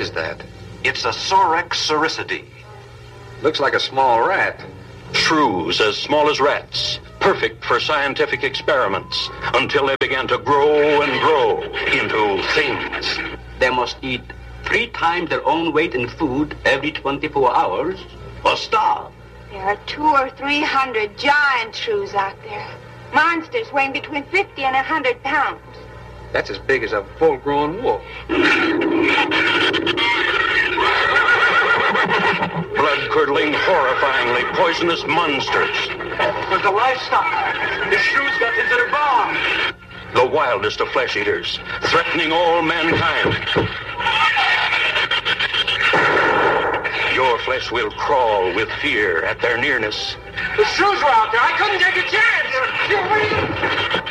is that? It's a Sorex cericidae. Looks like a small rat. Shrews as small as rats, perfect for scientific experiments, until they began to grow and grow into things. They must eat 3 times their own weight in food every 24 hours or starve. There are 200 or 300 giant shrews out there. Monsters weighing between 50 and 100 pounds. That's as big as a full-grown wolf. Blood-curdling, horrifyingly poisonous monsters. But the livestock, the shrews got into the barn. The wildest of flesh eaters, threatening all mankind. Your flesh will crawl with fear at their nearness. The shrews were out there. I couldn't take a chance.